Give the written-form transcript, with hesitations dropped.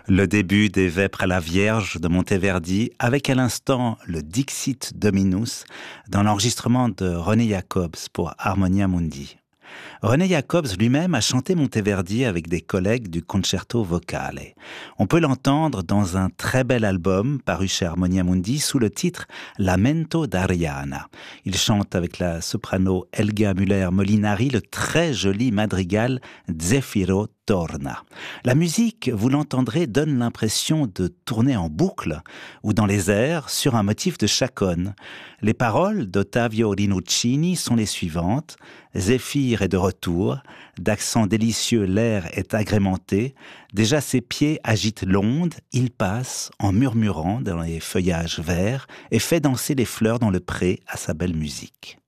Le début des Vêpres à la Vierge de Monteverdi, avec à l'instant le Dixit Dominus, dans l'enregistrement de René Jacobs pour Harmonia Mundi. René Jacobs lui-même a chanté Monteverdi avec des collègues du Concerto Vocale. On peut l'entendre dans un très bel album paru chez Harmonia Mundi sous le titre Lamento d'Ariana. Il chante avec la soprano Helga Müller-Molinari le très joli madrigal Zefiro Torna. La musique, vous l'entendrez, donne l'impression de tourner en boucle ou dans les airs sur un motif de chaconne. Les paroles d'Ottavio Rinuccini sont les suivantes. Zéphyr est de retour, d'accent délicieux l'air est agrémenté, déjà ses pieds agitent l'onde, il passe en murmurant dans les feuillages verts et fait danser les fleurs dans le pré à sa belle musique.